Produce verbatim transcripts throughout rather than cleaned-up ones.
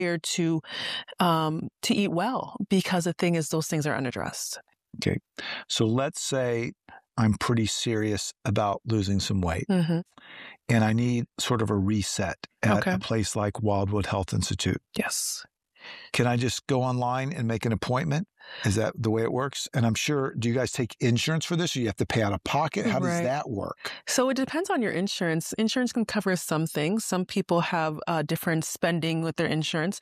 to um, to eat well, because the thing is, those things are unaddressed. Okay. So let's say I'm pretty serious about losing some weight, Mm-hmm. and I need sort of a reset at Okay. a place like Wildwood Health Institute. Yes. Can I just go online and make an appointment? Is that the way it works? And I'm sure, do you guys take insurance for this, or you have to pay out of pocket? How does Right. that work? So it depends on your insurance. Insurance can cover some things. Some people have uh, different spending with their insurance.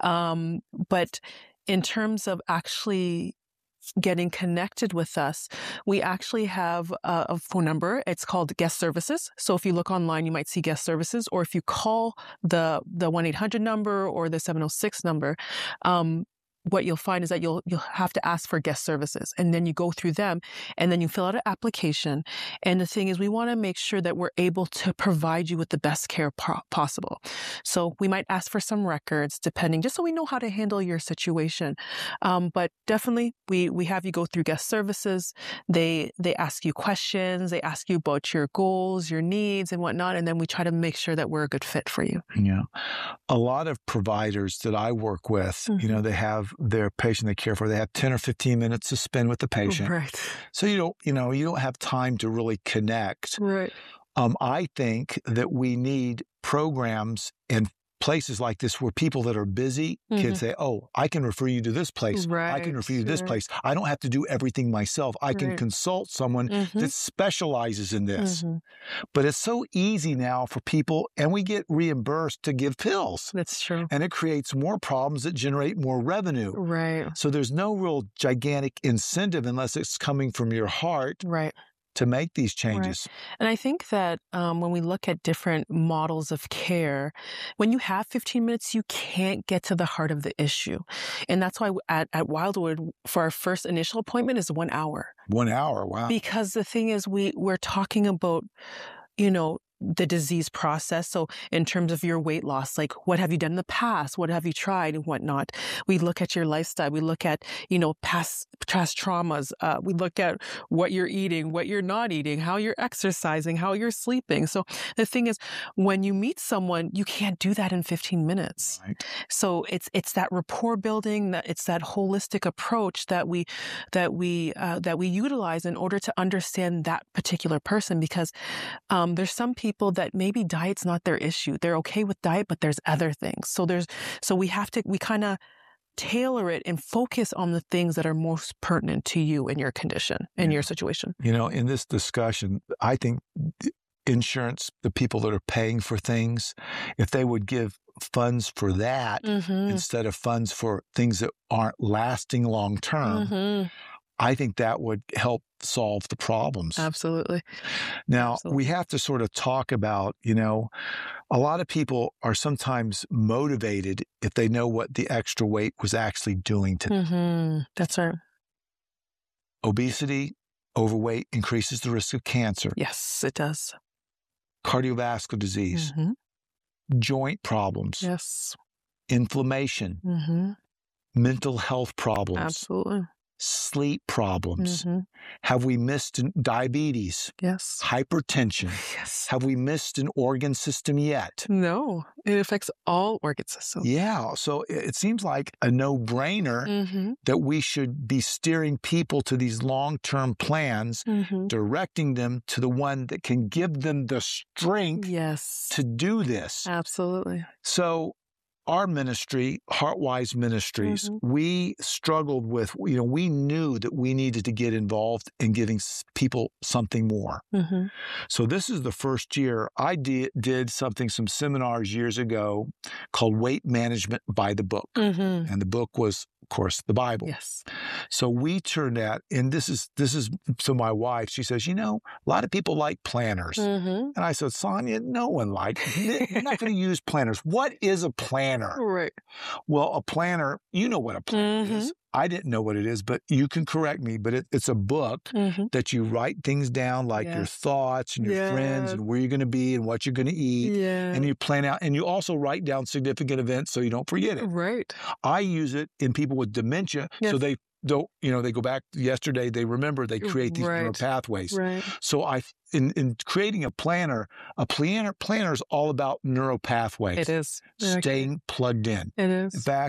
Um, but in terms of actually getting connected with us, we actually have a, a phone number. It's called Guest Services. So if you look online, you might see Guest Services, or if you call the the one eight hundred number or the seven oh six number, um, what you'll find is that you'll you'll have to ask for Guest Services, and then you go through them, and then you fill out an application. And the thing is, we want to make sure that we're able to provide you with the best care po- possible. So we might ask for some records, depending, just so we know how to handle your situation. Um, but definitely, we we have you go through Guest Services. They they ask you questions. They ask you about your goals, your needs, and whatnot, and then we try to make sure that we're a good fit for you. Yeah. A lot of providers that I work with, Mm-hmm. you know, they have their patient they care for, they have ten or fifteen minutes to spend with the patient. Right. So you don't, you know, you don't have time to really connect. Right. Um, I think that we need programs and places like this where people that are busy Mhm. can say, oh, I can refer you to this place. I Right, can refer you to this right. place. I don't have to do everything myself. I can Right. consult someone Mhm. that specializes in this. Mhm. But it's so easy now for people, and we get reimbursed to give pills. That's true. And it creates more problems that generate more revenue. Right. So there's no real gigantic incentive unless it's coming from your heart Right. to make these changes. And I think that um, when we look at different models of care, when you have fifteen minutes, you can't get to the heart of the issue. And that's why at, at Wildwood, for our first initial appointment is one hour. One hour, wow. Because the thing is, we, we're talking about, you know, the disease process. So in terms of your weight loss, like what have you done in the past? What have you tried and whatnot? We look at your lifestyle. We look at, you know, past, past traumas. Uh, we look at what you're eating, what you're not eating, how you're exercising, how you're sleeping. So the thing is, when you meet someone, you can't do that in fifteen minutes. Right. So it's it's that rapport building, that it's that holistic approach that we that we uh, that we utilize in order to understand that particular person. Because um, there's some people that maybe diet's not their issue. They're okay with diet, but there's other things. So there's so we have to we kind of tailor it and focus on the things that are most pertinent to you and your condition and Yeah. your situation. You know, in this discussion, I think insurance, the people that are paying for things, if they would give funds for that Mm-hmm. instead of funds for things that aren't lasting long term, Mm-hmm. I think that would help solve the problems. Absolutely. Now, Absolutely. we have to sort of talk about, you know, a lot of people are sometimes motivated if they know what the extra weight was actually doing to them. Mm-hmm. That's right. Obesity, overweight increases the risk of cancer, Yes, it does. cardiovascular disease, Mm-hmm. joint problems, Yes. inflammation, Mm-hmm. mental health problems, Absolutely. sleep problems. Mm-hmm. Have we missed an- diabetes, Yes. hypertension? Yes. Have we missed an organ system yet? No, it affects all organ systems. Yeah, so it it seems like a no-brainer Mm-hmm. that we should be steering people to these long-term plans, Mm-hmm. directing them to the one that can give them the strength Yes. to do this. Absolutely. So our ministry, Heartwise Ministries, Mhm. we struggled with, you know, we knew that we needed to get involved in giving s- people something more. Mm-hmm. So this is the first year I did, did something, some seminars years ago called Weight Management by the Book. Mm-hmm. And the book was, of course, the Bible. Yes. So we turned out, and this is, this is, so my wife, she says, you know, a lot of people like planners. Mm-hmm. And I said, Sonia, no one likes, you're not going to use planners. What is a planner? Right. Well, a planner, you know what a planner Mhm. is. I didn't know what it is, but you can correct me. But it, it's a book Mm-hmm. that you write things down, like your Yes. thoughts and your friends Yes. and where you're going to be and what you're going to eat. Yeah. And you plan out, and you also write down significant events so you don't forget it. Right. I use it in people with dementia so Yes. they don't, you know, they go back yesterday, they remember, they create these Right. neural pathways. Right. So I, in, in creating a planner, a planner planner is all about neural pathways. It is. Staying plugged in. It is. In fact,